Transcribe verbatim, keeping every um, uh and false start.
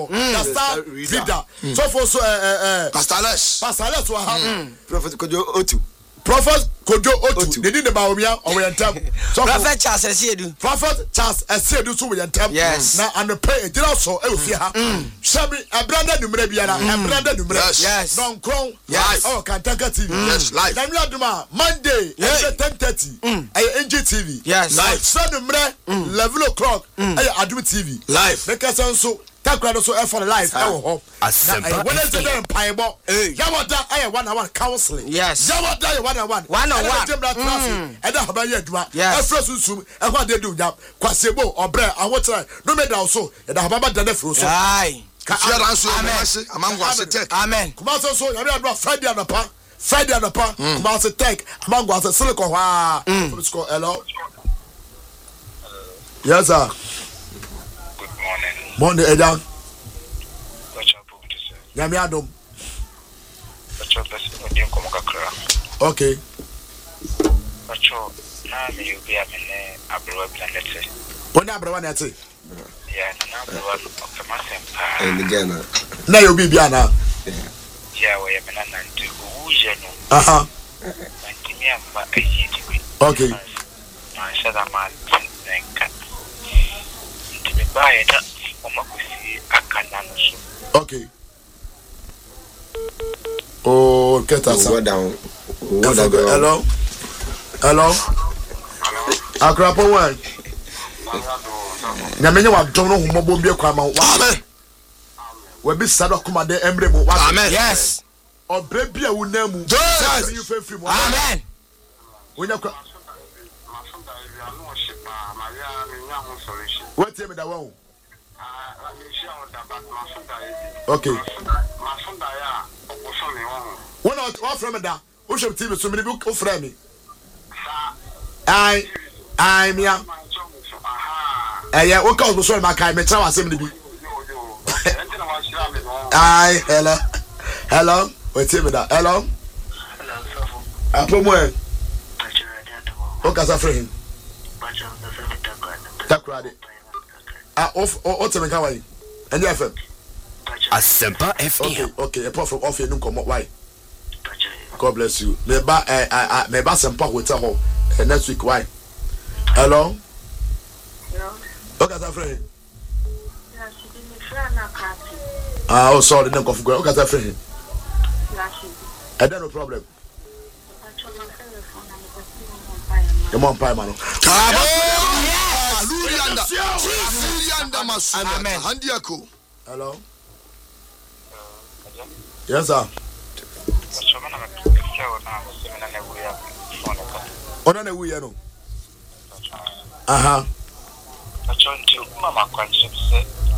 Pastor Vida. So for so eh eh Pastor Les. Pastor Les wa ha. Prophet Kojo Otu. Prophet Kojo Otu. They did the Baomia or we enter. Prophet Charles Esiedu. Prophet Charles Esiedu so we enter. Yes. Now and the pay it also e fi ha. Shabi a brother numere biara, a brother numere. Yes. Don Kron. Yes. Oh, Kantaka T V. Yes, live. Then we aduma Monday at ten thirty. Eh N G T V. Yes. Live. Sunday numere eleven o'clock. Eh Adum T V. Live. Make us so Takrado so for life. Oh, Asempa when it's a piebo. Hey. Yawada I one on one counseling. Yes. Yawada one on one. One on one. And I have a year. Yes. And what they do now. Quasebo or bread. I want to no matter also. And I have about the nephros. Aye. Amen. Come on, so I mean, Friday on the pa. Friday on the pa. Come on, say take. Among was a silicon. Hello. Yes, sir. Monday, Edan. Yami Adam. Okay. When I brought it, yeah, And again. now you'll be Biana. yeah, we have an anti Uh huh. Okay. I said, I'm not to be by it. Okay. Oh, get us down. Hello. Hello. Akrapo one. Na menye wa dono humo bombi kwa ma. Amen. We be sado kuma de emre mo. Amen. Yes. Obre bia wo namu. Yes. You fe free mo. Amen. Wonya kwa. What tell me that one? Okay. When I was from that, who should tell me so many book of me? I, I'm here. Eh, yeah, what cause was so my kind? Me try to say me be. I, hello, hello. Wait, tell me that. Hello. I put more. What can I say for him? Takrade. Ah, off, off, tell me how are you? And F M. Asempa F M. Okay, okay. Apart from off, you don't come up. Why? God bless you. Me ba, eh, eh, me ba sempa with her. Next week, why? Hello. Hello. Okay, that's friend. Yeah, she didn't friend na party. Ah, oh, sorry, don't configure. Okay, that's friend. Yeah, she. I don't no problem. Come on, pie man. Handiako. Hello. Yes, sir. Ona na wuya no. Aha. Mama kwanjipse